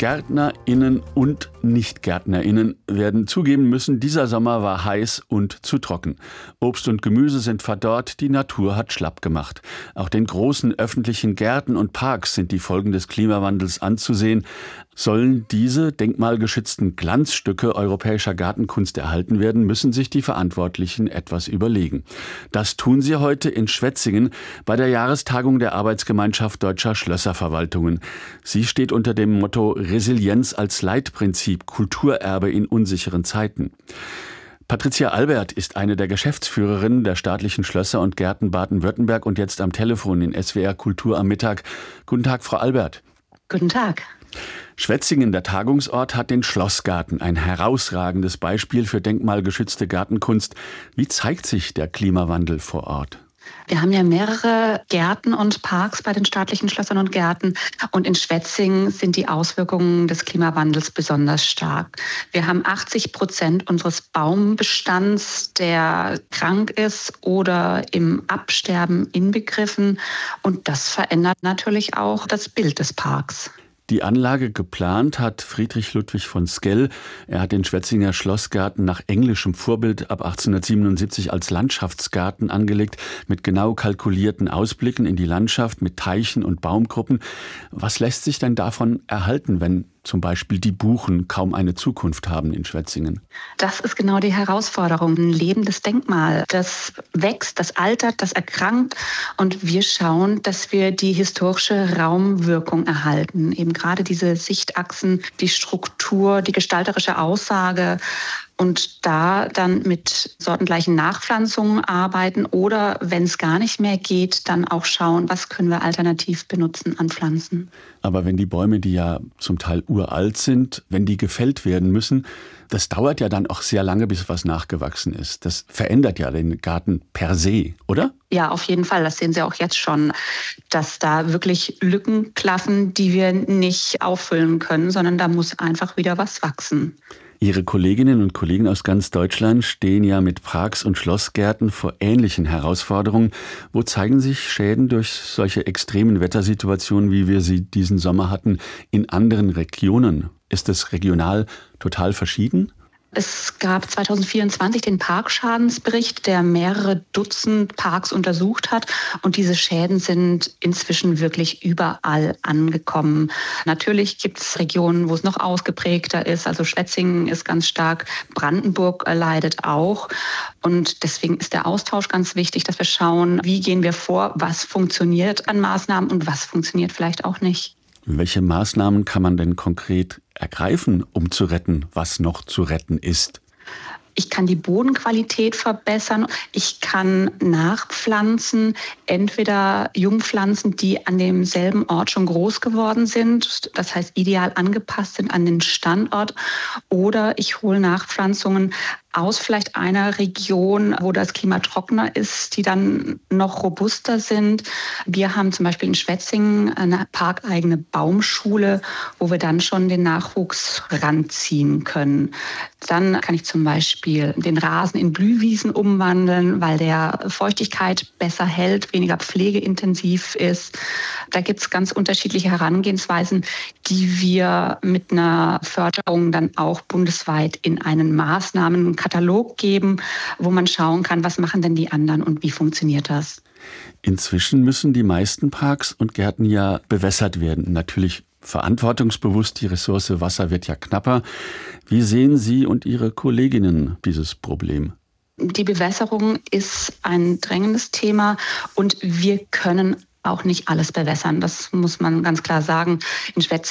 GärtnerInnen und NichtgärtnerInnen werden zugeben müssen, dieser Sommer war heiß und zu trocken. Obst und Gemüse sind verdorrt, die Natur hat schlapp gemacht. Auch den großen öffentlichen Gärten und Parks sind die Folgen des Klimawandels anzusehen. Sollen diese denkmalgeschützten Glanzstücke europäischer Gartenkunst erhalten werden, müssen sich die Verantwortlichen etwas überlegen. Das tun sie heute in Schwetzingen bei der Jahrestagung der Arbeitsgemeinschaft Deutscher Schlösserverwaltungen. Sie steht unter dem Motto Resilienz als Leitprinzip, Kulturerbe in unsicheren Zeiten. Patricia Albert ist eine der Geschäftsführerinnen der staatlichen Schlösser und Gärten Baden-Württemberg und jetzt am Telefon in SWR Kultur am Mittag. Guten Tag, Frau Albert. Guten Tag. Schwetzingen, der Tagungsort, hat den Schlossgarten, ein herausragendes Beispiel für denkmalgeschützte Gartenkunst. Wie zeigt sich der Klimawandel vor Ort? Wir haben ja mehrere Gärten und Parks bei den staatlichen Schlössern und Gärten. Und in Schwetzingen sind die Auswirkungen des Klimawandels besonders stark. Wir haben 80% unseres Baumbestands, der krank ist oder im Absterben inbegriffen. Und das verändert natürlich auch das Bild des Parks. Die Anlage geplant hat Friedrich Ludwig von Sckell. Er hat den Schwetzinger Schlossgarten nach englischem Vorbild ab 1877 als Landschaftsgarten angelegt, mit genau kalkulierten Ausblicken in die Landschaft, mit Teichen und Baumgruppen. Was lässt sich denn davon erhalten, wenn zum Beispiel die Buchen kaum eine Zukunft haben in Schwetzingen? Das ist genau die Herausforderung. Ein lebendes Denkmal, das wächst, das altert, das erkrankt. Und wir schauen, dass wir die historische Raumwirkung erhalten. Eben gerade diese Sichtachsen, die Struktur, die gestalterische Aussage. Und da dann mit sortengleichen Nachpflanzungen arbeiten oder, wenn es gar nicht mehr geht, dann auch schauen, was können wir alternativ benutzen an Pflanzen. Aber wenn die Bäume, die ja zum Teil uralt sind, wenn die gefällt werden müssen, das dauert ja dann auch sehr lange, bis was nachgewachsen ist. Das verändert ja den Garten per se, oder? Ja, auf jeden Fall. Das sehen Sie auch jetzt schon, dass da wirklich Lücken klaffen, die wir nicht auffüllen können, sondern da muss einfach wieder was wachsen. Ihre Kolleginnen und Kollegen aus ganz Deutschland stehen ja mit Parks und Schlossgärten vor ähnlichen Herausforderungen. Wo zeigen sich Schäden durch solche extremen Wettersituationen, wie wir sie diesen Sommer hatten, in anderen Regionen? Ist es regional total verschieden? Es gab 2024 den Parkschadensbericht, der mehrere Dutzend Parks untersucht hat. Und diese Schäden sind inzwischen wirklich überall angekommen. Natürlich gibt es Regionen, wo es noch ausgeprägter ist. Also Schwetzingen ist ganz stark, Brandenburg leidet auch. Und deswegen ist der Austausch ganz wichtig, dass wir schauen, wie gehen wir vor, was funktioniert an Maßnahmen und was funktioniert vielleicht auch nicht. Welche Maßnahmen kann man denn konkret ergreifen, um zu retten, was noch zu retten ist? Ich kann die Bodenqualität verbessern. Ich kann nachpflanzen, entweder Jungpflanzen, die an demselben Ort schon groß geworden sind, das heißt ideal angepasst sind an den Standort, oder ich hole Nachpflanzungen aus vielleicht einer Region, wo das Klima trockener ist, die dann noch robuster sind. Wir haben zum Beispiel in Schwetzingen eine parkeigene Baumschule, wo wir dann schon den Nachwuchs ranziehen können. Dann kann ich zum Beispiel den Rasen in Blühwiesen umwandeln, weil der Feuchtigkeit besser hält, weniger pflegeintensiv ist. Da gibt es ganz unterschiedliche Herangehensweisen, die wir mit einer Förderung dann auch bundesweit in einen Maßnahmenkatalog geben, wo man schauen kann, was machen denn die anderen und wie funktioniert das. Inzwischen müssen die meisten Parks und Gärten ja bewässert werden. Natürlich verantwortungsbewusst, die Ressource Wasser wird ja knapper. Wie sehen Sie und Ihre Kolleginnen dieses Problem? Die Bewässerung ist ein drängendes Thema und wir können auch nicht alles bewässern. Das muss man ganz klar sagen. In Schwetzingen